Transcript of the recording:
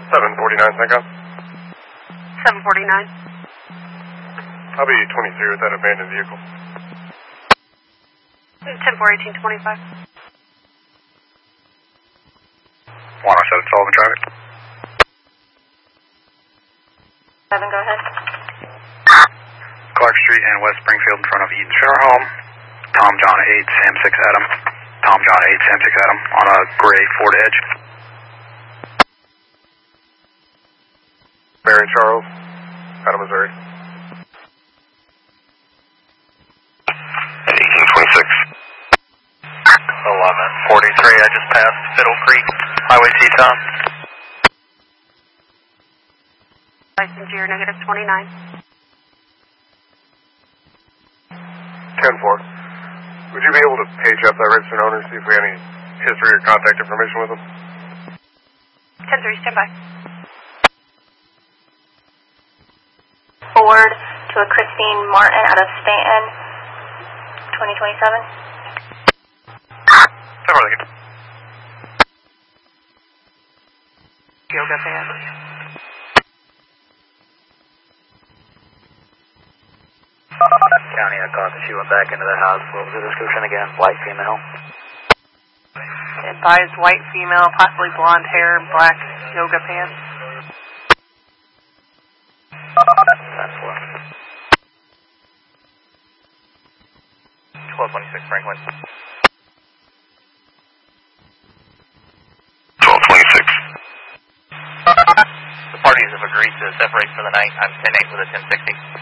749 Syncon. 749. I'll be 23 with that abandoned vehicle. 10-4-18-25. 107 Sullivan traffic. 7, go ahead. Clark Street and West Springfield in front of Eden Funeral Home. Tom John 8, Sam 6 Adam. Tom John 8, Sam 6 Adam on a gray Ford Edge. Mary Charles, out of Missouri. 1826. 1143, I just passed Fiddle Creek, Highway Teton. License year -29. 10-4. Would you be able to page up that registered owner, see if we have any history or contact information with him? 10-3, stand by. Ford to a Christine Martin out of Stanton, 2027. Yoga band. County, I caught that she went back into the house. What was the description again? White female? Advised white female, possibly blonde hair, black yoga pants. That's what. 1226 Franklin. 1226. The parties have agreed to separate for the night. I'm 10-8 with a 1060.